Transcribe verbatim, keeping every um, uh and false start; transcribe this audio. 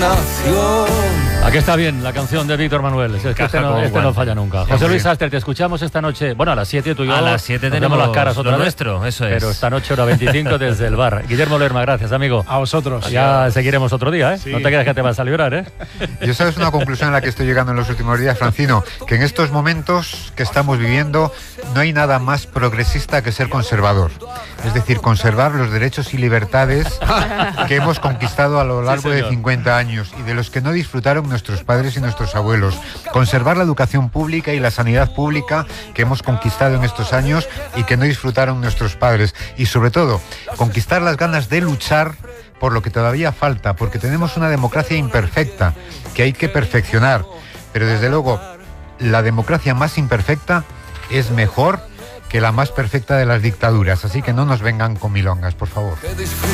nación. Aquí está bien la canción de Víctor Manuel. Es que este no, este no falla nunca. José Luis Astre, te escuchamos esta noche. Bueno, a las siete tú y yo. A las siete nos tenemos vemos las caras otra lo vez. nuestro, eso es. Pero esta noche, hora veinticinco, desde el bar. Guillermo Lerma, gracias, amigo. A vosotros. Ya seguiremos otro día, ¿eh? Sí. No te creas que te vas a librar, ¿eh? Yo sabes una conclusión a la que estoy llegando en los últimos días, Francino, que en estos momentos que estamos viviendo no hay nada más progresista que ser conservador. Es decir, conservar los derechos y libertades que hemos conquistado a lo largo Sí, de cincuenta años y de los que no disfrutaron nuestros padres y nuestros abuelos. Conservar la educación pública y la sanidad pública que hemos conquistado en estos años y que no disfrutaron nuestros padres. Y sobre todo, conquistar las ganas de luchar por lo que todavía falta, porque tenemos una democracia imperfecta que hay que perfeccionar. Pero desde luego, la democracia más imperfecta es mejor que la más perfecta de las dictaduras. Así que no nos vengan con milongas, por favor.